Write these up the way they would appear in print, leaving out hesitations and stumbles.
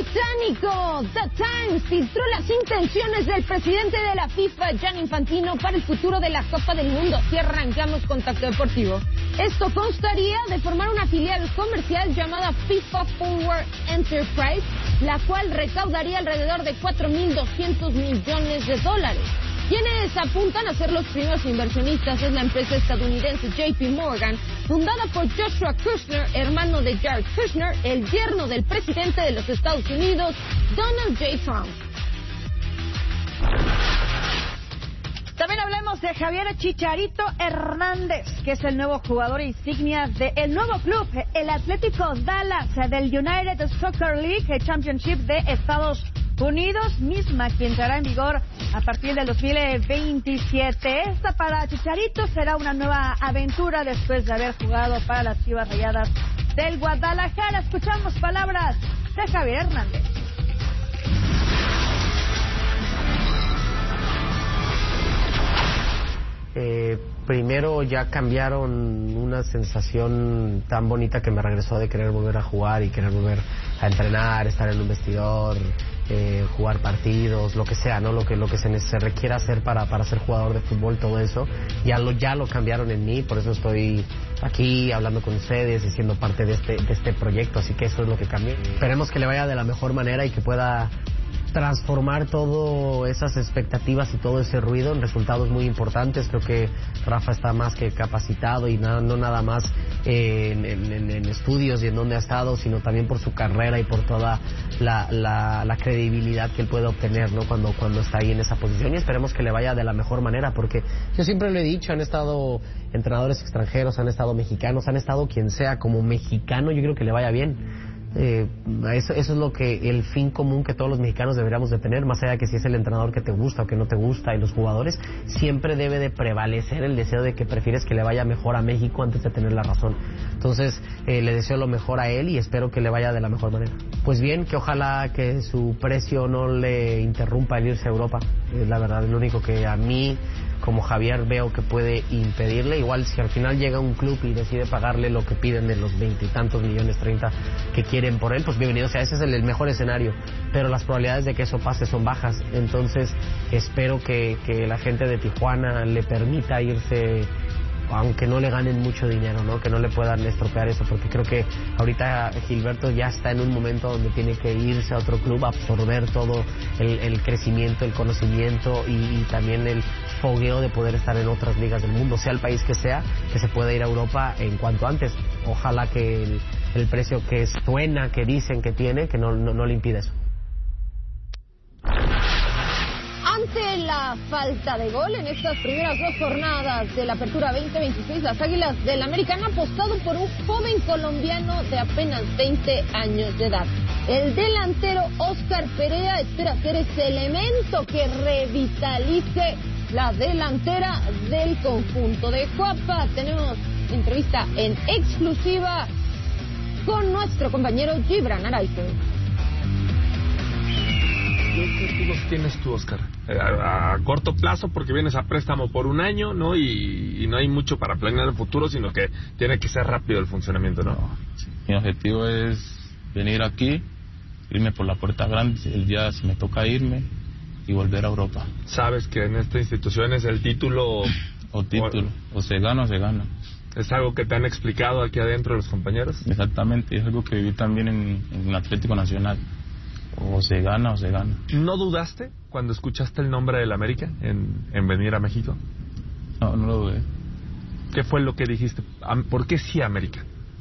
británico The Times filtró las intenciones del presidente de la FIFA, Gianni Infantino, para el futuro de la Copa del Mundo. Si arrancamos Contacto Deportivo. Esto constaría de formar una filial comercial llamada FIFA Forward Enterprise, la cual recaudaría alrededor de $4.200 millones. Quienes apuntan a ser los primeros inversionistas es la empresa estadounidense JP Morgan, fundada por Joshua Kushner, hermano de Jared Kushner, el yerno del presidente de los Estados Unidos, Donald J. Trump. También hablemos de Javier Chicharito Hernández, que es el nuevo jugador insignia del nuevo club, el Atlético Dallas del United Soccer League Championship de Estados Unidos, misma que entrará en vigor a partir del 2027. Esta para Chicharito será una nueva aventura después de haber jugado para las Chivas Rayadas del Guadalajara. Escuchamos palabras de Javier Hernández. Primero ya cambiaron una sensación tan bonita que me regresó de querer volver a jugar y querer volver a entrenar, estar en un vestidor, jugar partidos, lo que sea, ¿no? Lo que se requiera hacer para ser jugador de fútbol, todo eso, ya lo cambiaron en mí, por eso estoy aquí hablando con ustedes y siendo parte de este proyecto, así que eso es lo que cambió. Esperemos que le vaya de la mejor manera y que pueda transformar todas esas expectativas y todo ese ruido en resultados muy importantes. Creo que Rafa está más que capacitado y no nada más en estudios y en donde ha estado, sino también por su carrera y por toda la credibilidad que él puede obtener, ¿no? cuando está ahí en esa posición, y esperemos que le vaya de la mejor manera, porque yo siempre lo he dicho, han estado entrenadores extranjeros, han estado mexicanos, han estado quien sea, como mexicano yo creo que le vaya bien. Eso es lo que el fin común que todos los mexicanos deberíamos de tener, más allá de que si es el entrenador que te gusta o que no te gusta, y los jugadores, siempre debe de prevalecer el deseo de que prefieres que le vaya mejor a México antes de tener la razón. Entonces le deseo lo mejor a él y espero que le vaya de la mejor manera. Pues bien, que ojalá que su precio no le interrumpa el irse a Europa. Es la verdad, es lo único que a mí como Javier veo que puede impedirle. Igual si al final llega un club y decide pagarle lo que piden de los 20 y tantos millones, 30 que quieren por él, pues bienvenido sea, ese es el mejor escenario, pero las probabilidades de que eso pase son bajas. Entonces espero que la gente de Tijuana le permita irse, aunque no le ganen mucho dinero, ¿no? Que no le puedan estropear eso, porque creo que ahorita Gilberto ya está en un momento donde tiene que irse a otro club, absorber todo el crecimiento, el conocimiento y también el fogueo de poder estar en otras ligas del mundo, sea el país que sea, que se pueda ir a Europa en cuanto antes. Ojalá que el precio que suena, que dicen que tiene, que no le impida eso. Ante la falta de gol en estas primeras 2 jornadas de la Apertura 2026, las Águilas del América han apostado por un joven colombiano de apenas 20 años de edad. El delantero Óscar Perea espera ser ese elemento que revitalice la delantera del conjunto de Cuapa. Tenemos entrevista en exclusiva con nuestro compañero Gibran Araiza. ¿Qué objetivos tienes tú, Óscar? A corto plazo, porque vienes a préstamo por 1 año, ¿no? Y no hay mucho para planear el futuro, sino que tiene que ser rápido el funcionamiento, ¿no? Mi objetivo es venir aquí, irme por la puerta grande, el día si me toca irme, y volver a Europa. Sabes que en esta institución es el título... O se gana o se gana. ¿Es algo que te han explicado aquí adentro los compañeros? Exactamente, es algo que viví también en Atlético Nacional. O se gana o se gana. ¿No dudaste cuando escuchaste el nombre del América en venir a México? No lo dudé. ¿Qué fue lo que dijiste? ¿Por qué sí América?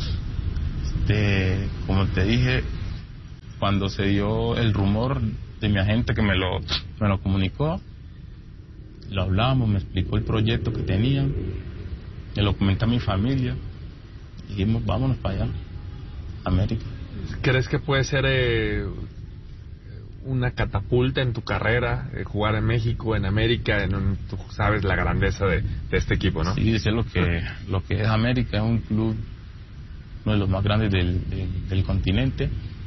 Como te dije, cuando se dio el rumor de mi agente que me lo comunicó, lo hablamos, me explicó el proyecto que tenían, me lo comenté a mi familia, y dijimos vámonos para allá, América. ¿Crees que puede ser una catapulta en tu carrera, jugar en México, en América, tú sabes la grandeza de este equipo, ¿no? Sí, sé lo que es América, es un club uno de los más grandes del continente.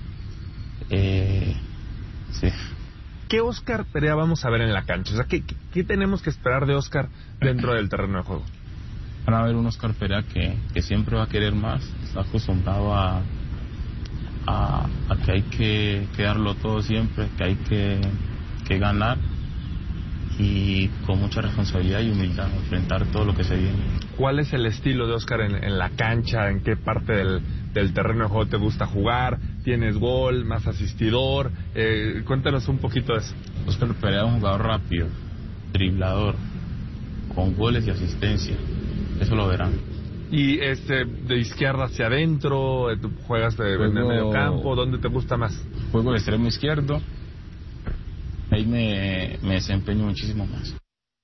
Sí. ¿Qué Óscar Perea vamos a ver en la cancha? O sea, ¿qué tenemos que esperar de Óscar dentro del terreno de juego? Van a ver un Óscar Perea que siempre va a querer más, está acostumbrado a que hay que darlo todo siempre, que hay que ganar y con mucha responsabilidad y humildad enfrentar todo lo que se viene. ¿Cuál es el estilo de Óscar en la cancha? ¿En qué parte del terreno de juego te gusta jugar? ¿Tienes gol, más asistidor? Cuéntanos un poquito de eso. Óscar Perea es un jugador rápido, driblador, con goles y asistencia. Eso lo verán. ¿Y de izquierda hacia adentro? ¿Tú juegas en el medio campo? ¿Dónde te gusta más? Juego de extremo izquierdo. Ahí me desempeño muchísimo más.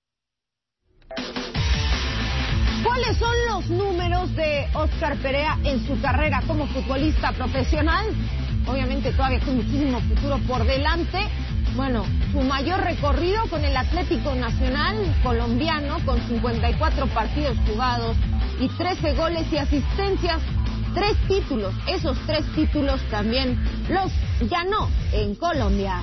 ¿Cuáles son los números de Óscar Perea en su carrera como futbolista profesional? Obviamente todavía con muchísimo futuro por delante. Bueno, su mayor recorrido con el Atlético Nacional colombiano, con 54 partidos jugados y 13 goles y asistencias, 3 títulos. Esos 3 títulos también los ganó en Colombia.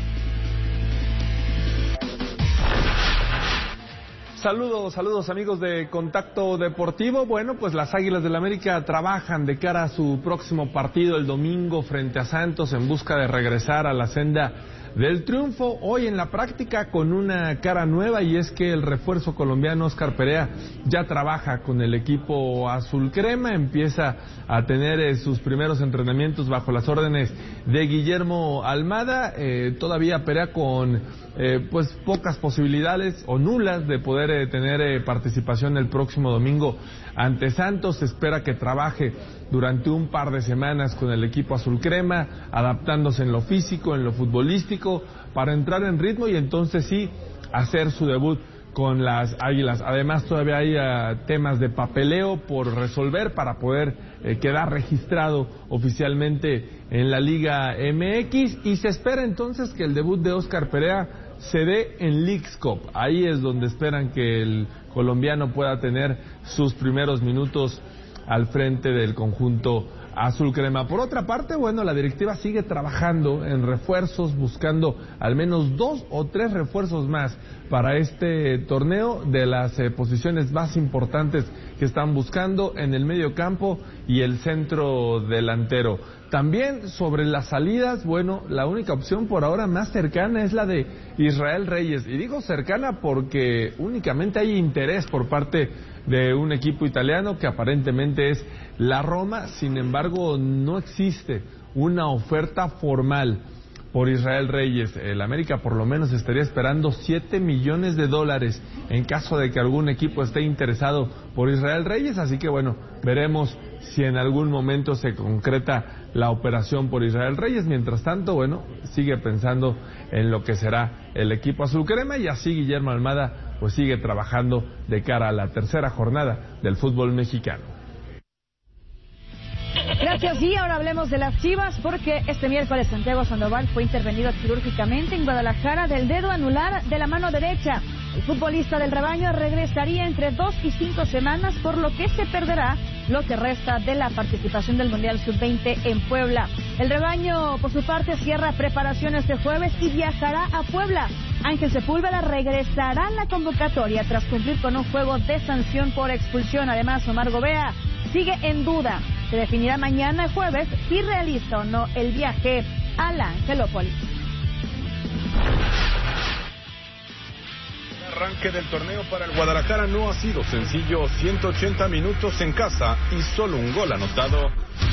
Saludos amigos de Contacto Deportivo. Bueno, pues las Águilas del América trabajan de cara a su próximo partido el domingo frente a Santos en busca de regresar a la senda del triunfo. Hoy en la práctica con una cara nueva, y es que el refuerzo colombiano Óscar Perea ya trabaja con el equipo azul crema, empieza a tener sus primeros entrenamientos bajo las órdenes de Guillermo Almada. Todavía Perea con pues pocas posibilidades o nulas de poder tener participación el próximo domingo ante Santos. Se espera que trabaje durante un par de semanas con el equipo azul crema, adaptándose en lo físico, en lo futbolístico, para entrar en ritmo y entonces sí hacer su debut con las Águilas. Además todavía hay temas de papeleo por resolver para poder quedar registrado oficialmente en la Liga MX, y se espera entonces que el debut de Óscar Perea se dé en Leagues Cup. Ahí es donde esperan que el colombiano pueda tener sus primeros minutos al frente del conjunto azul crema. Por otra parte, bueno, la directiva sigue trabajando en refuerzos, buscando al menos 2 o 3 refuerzos más para este torneo, de las posiciones más importantes que están buscando en el medio campo y el centro delantero. También sobre las salidas, bueno, la única opción por ahora más cercana es la de Israel Reyes. Y digo cercana porque únicamente hay interés por parte de un equipo italiano que aparentemente es la Roma. Sin embargo, no existe una oferta formal por Israel Reyes. El América por lo menos estaría esperando $7 millones en caso de que algún equipo esté interesado por Israel Reyes. Así que bueno, veremos si en algún momento se concreta la operación por Israel Reyes. Mientras tanto, bueno, sigue pensando en lo que será el equipo azul crema, y así Guillermo Almada pues sigue trabajando de cara a la tercera jornada del fútbol mexicano. Gracias, y ahora hablemos de las Chivas, porque este miércoles Santiago Sandoval fue intervenido quirúrgicamente en Guadalajara del dedo anular de la mano derecha. El futbolista del rebaño regresaría entre 2 y 5 semanas, por lo que se perderá lo que resta de la participación del Mundial Sub-20 en Puebla. El rebaño, por su parte, cierra preparaciones este jueves y viajará a Puebla. Ángel Sepúlveda regresará a la convocatoria tras cumplir con un juego de sanción por expulsión. Además, Omar Gobea sigue en duda. Se definirá mañana jueves si realiza o no el viaje a la Angelópolis. El arranque del torneo para el Guadalajara no ha sido sencillo. 180 minutos en casa y solo un gol anotado.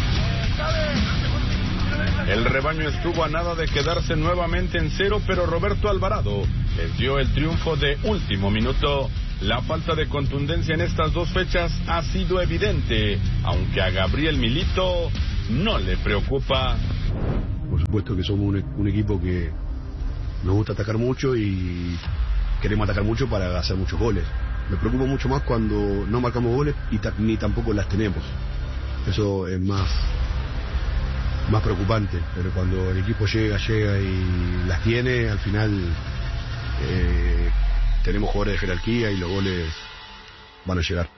El rebaño estuvo a nada de quedarse nuevamente en 0, pero Roberto Alvarado les dio el triunfo de último minuto. La falta de contundencia en estas 2 fechas ha sido evidente, aunque a Gabriel Milito no le preocupa. Por supuesto que somos un equipo que nos gusta atacar mucho y queremos atacar mucho para hacer muchos goles. Me preocupa mucho más cuando no marcamos goles ni tampoco las tenemos. Eso es más preocupante, pero cuando el equipo llega y las tiene, al final tenemos jugadores de jerarquía y los goles van a llegar.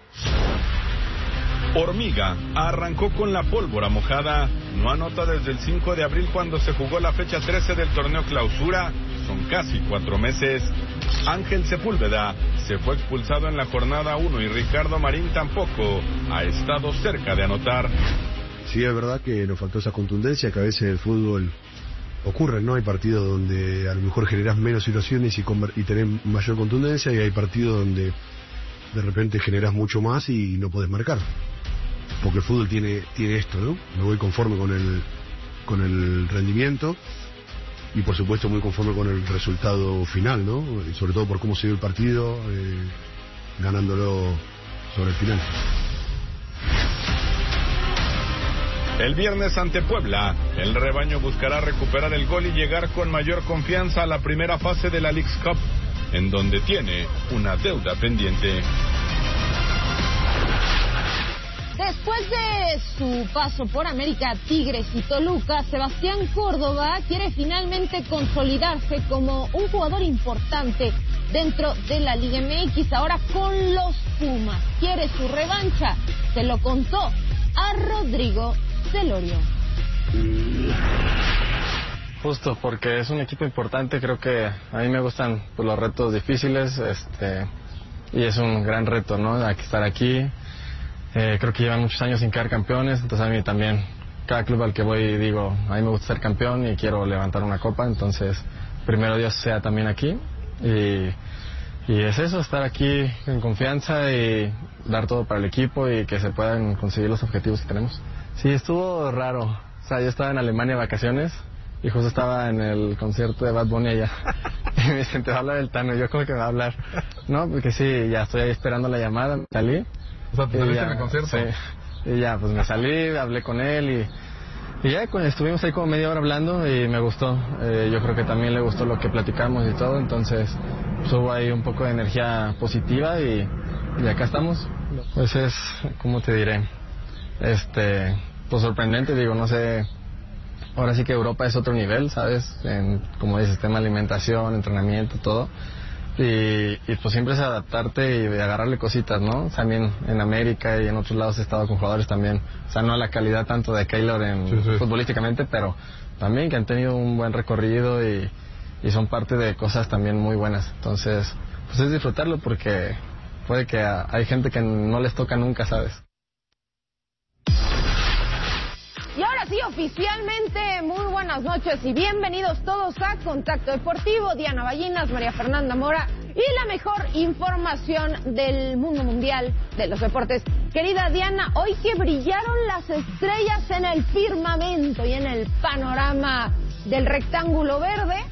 Hormiga arrancó con la pólvora mojada. No anota desde el 5 de abril cuando se jugó la fecha 13 del torneo Clausura. Son casi 4 meses. Ángel Sepúlveda se fue expulsado en la jornada 1 y Ricardo Marín tampoco ha estado cerca de anotar. Sí, es verdad que nos faltó esa contundencia que a veces en el fútbol ocurre, ¿no? Hay partidos donde a lo mejor generás menos situaciones y tenés mayor contundencia, y hay partidos donde de repente generás mucho más y no podés marcar. Porque el fútbol tiene esto, ¿no? Me voy conforme con el rendimiento y por supuesto muy conforme con el resultado final, ¿no? Y sobre todo por cómo se dio el partido, ganándolo sobre el final. El viernes ante Puebla, el rebaño buscará recuperar el gol y llegar con mayor confianza a la primera fase de la Leagues Cup, en donde tiene una deuda pendiente. Después de su paso por América, Tigres y Toluca, Sebastián Córdoba quiere finalmente consolidarse como un jugador importante dentro de la Liga MX, ahora con los Pumas. Quiere su revancha, se lo contó a Rodrigo Celorio. Justo porque es un equipo importante, creo que a mí me gustan pues, los retos difíciles, y es un gran reto, ¿no? Estar aquí. Creo que llevan muchos años sin quedar campeones, entonces a mí también, cada club al que voy digo, a mí me gusta ser campeón y quiero levantar una copa, entonces primero Dios sea también aquí, y es eso, estar aquí en confianza y dar todo para el equipo y que se puedan conseguir los objetivos que tenemos. Sí, estuvo raro, o sea, yo estaba en Alemania de vacaciones y justo estaba en el concierto de Bad Bunny allá y me dicen, te va a hablar el Tano, y yo como que me va a hablar, no, porque sí, ya estoy ahí esperando la llamada, me salí. O sea, ¿te saliste en el concierto? Sí, y ya, pues me salí, hablé con él y ya estuvimos ahí como media hora hablando y me gustó. Yo creo que también le gustó lo que platicamos y todo, entonces pues, hubo ahí un poco de energía positiva y acá estamos. Pues es, ¿cómo te diré? Pues sorprendente, digo, no sé, ahora sí que Europa es otro nivel, ¿sabes? Como dices, tema de alimentación, entrenamiento, todo. Y pues siempre es adaptarte y agarrarle cositas, ¿no? También en América y en otros lados he estado con jugadores también, o sea, no a la calidad tanto de Keylor futbolísticamente, pero también que han tenido un buen recorrido y son parte de cosas también muy buenas. Entonces, pues es disfrutarlo porque puede que hay gente que no les toca nunca, ¿sabes? Y ahora sí, oficialmente, muy buenas noches y bienvenidos todos a Contacto Deportivo. Diana Ballinas, María Fernanda Mora y la mejor información del mundo mundial de los deportes. Querida Diana, hoy que brillaron las estrellas en el firmamento y en el panorama del rectángulo verde,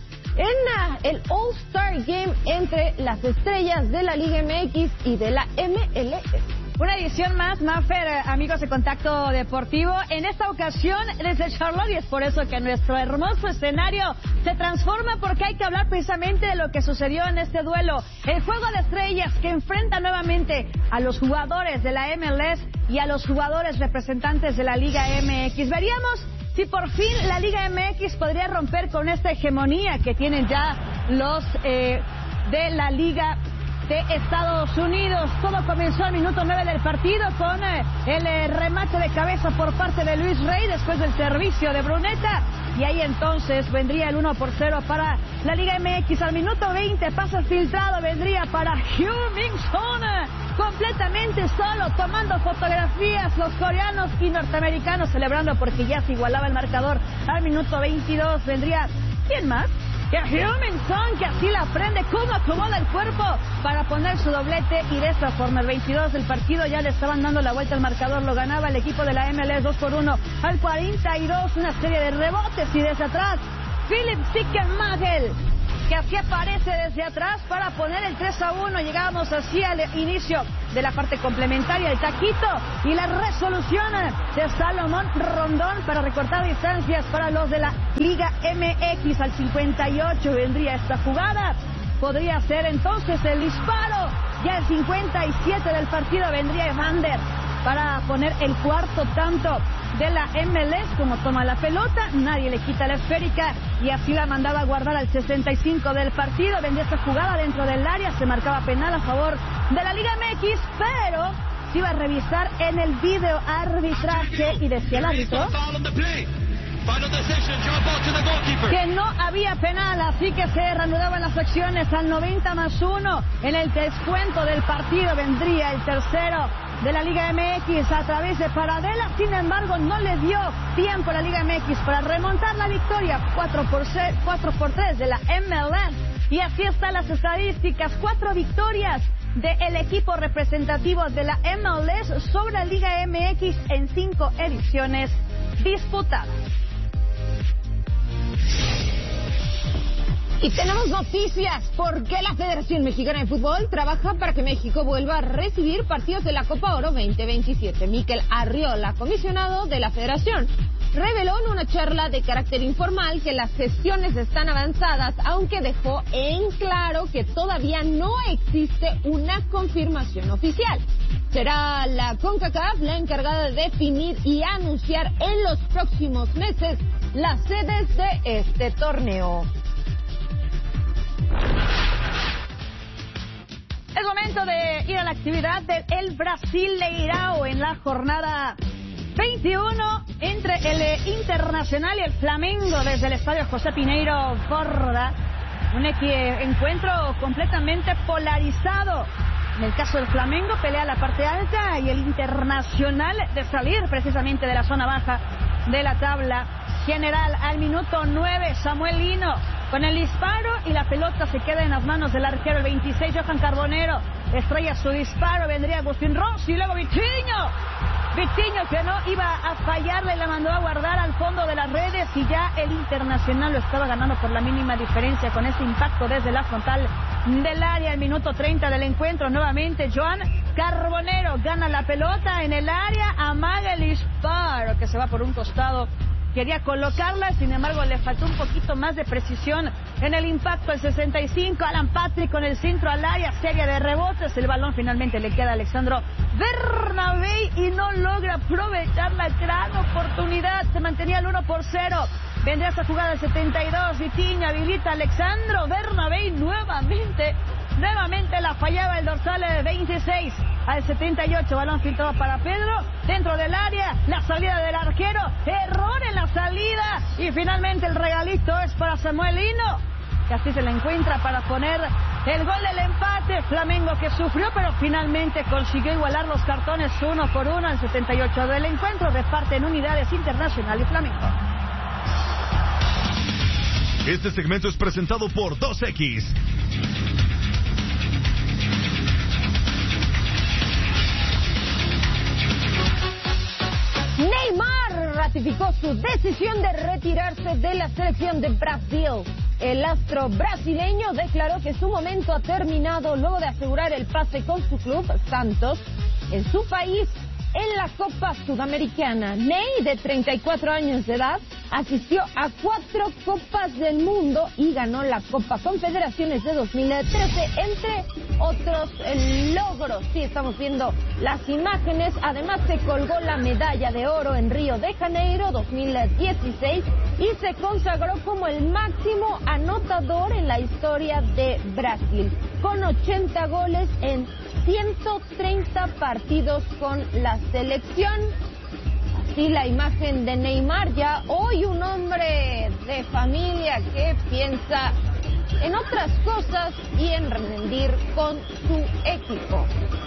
en el All-Star Game entre las estrellas de la Liga MX y de la MLS. Una edición más, Maffer, amigos de Contacto Deportivo. En esta ocasión desde Charlotte, y es por eso que nuestro hermoso escenario se transforma, porque hay que hablar precisamente de lo que sucedió en este duelo. El juego de estrellas que enfrenta nuevamente a los jugadores de la MLS y a los jugadores representantes de la Liga MX. Veríamos si por fin la Liga MX podría romper con esta hegemonía que tienen ya los de la Liga de Estados Unidos. Todo comenzó al minuto 9 del partido con el remate de cabeza por parte de Luis Rey después del servicio de Bruneta, y ahí entonces vendría el 1-0 para la Liga MX. Al minuto 20, pase filtrado, vendría para Heung-min Son, completamente solo, tomando fotografías, los coreanos y norteamericanos celebrando porque ya se igualaba el marcador. Al minuto 22 vendría, ¿quién más? Que Heung-min Son, que así la prende, cómo acomoda el cuerpo para poner su doblete, y de esta forma el 22 del partido ya le estaban dando la vuelta al marcador, lo ganaba el equipo de la MLS 2-1. Al 42, una serie de rebotes y desde atrás Philip Zickenmagel, que así aparece desde atrás para poner el 3-1. Llegábamos así al inicio de la parte complementaria, el taquito y la resolución de Salomón Rondón para recortar distancias para los de la Liga MX. Al 58 vendría esta jugada, podría ser entonces el disparo. Ya el 57 del partido vendría Evander para poner el cuarto tanto de la MLS. Como toma la pelota, nadie le quita la esférica y así la mandaba a guardar. Al 65 del partido vendría esta jugada dentro del área, se marcaba penal a favor de la Liga MX, pero se iba a revisar en el video arbitraje y decía el árbitro que no había penal, así que se reanudaban las acciones. Al 90+1 en el descuento del partido vendría el tercero de la Liga MX a través de Paradela. Sin embargo, no le dio tiempo a la Liga MX para remontar la victoria 4-3 de la MLS. Y así están las estadísticas: 4 victorias del equipo representativo de la MLS sobre la Liga MX en 5 ediciones disputadas. Y tenemos noticias porque la Federación Mexicana de Fútbol trabaja para que México vuelva a recibir partidos de la Copa Oro 2027. Mikel Arriola, comisionado de la Federación, reveló en una charla de carácter informal que las gestiones están avanzadas, aunque dejó en claro que todavía no existe una confirmación oficial. Será la CONCACAF la encargada de definir y anunciar en los próximos meses las sedes de este torneo. Es momento de ir a la actividad del El Brasileirao en la jornada 21 entre el Internacional y el Flamengo desde el estadio José Pineiro Borda. Un encuentro completamente polarizado. En el caso del Flamengo, pelea la parte alta, y el Internacional de salir precisamente de la zona baja de la tabla general. Al minuto 9, Samuel Lino con el disparo, y la pelota se queda en las manos del arquero, el 26, Johan Carbonero. Estrella su disparo, vendría Agustín Rossi, y luego Vitinho, que no iba a fallarle, la mandó a guardar al fondo de las redes, y ya el Internacional lo estaba ganando por la mínima diferencia con ese impacto desde la frontal del área. Al minuto 30 del encuentro, nuevamente Johan Carbonero gana la pelota en el área, amaga el disparo que se va por un costado. Quería colocarla, sin embargo le faltó un poquito más de precisión en el impacto. El 65, Alan Patrick con el centro al área, serie de rebotes, el balón finalmente le queda a Alexandro Bernabé y no logra aprovechar la gran oportunidad. Se mantenía el 1-0. Vendría esta jugada del 72, Vitinho habilita a Alexandro Bernabé, nuevamente la fallaba el dorsal 26. Al 78, balón filtrado para Pedro, dentro del área, la salida del arquero, error en la salida, y finalmente el regalito es para Samuel Lino, que así se le encuentra para poner el gol del empate. Flamengo que sufrió, pero finalmente consiguió igualar los cartones 1-1 al 78 del encuentro. Reparten unidades Internacional y Flamengo. Este segmento es presentado por 2X. Neymar ratificó su decisión de retirarse de la selección de Brasil. El astro brasileño declaró que su momento ha terminado luego de asegurar el pase con su club, Santos, en su país en la Copa Sudamericana. Ney, de 34 años de edad, asistió a 4 Copas del Mundo y ganó la Copa Confederaciones de 2013, entre otros logros. Sí, estamos viendo las imágenes. Además, se colgó la medalla de oro en Río de Janeiro 2016 y se consagró como el máximo anotador en la historia de Brasil, con 80 goles en 130 partidos con la selección. Así la imagen de Neymar, ya hoy un hombre de familia que piensa en otras cosas y en rendir con su equipo.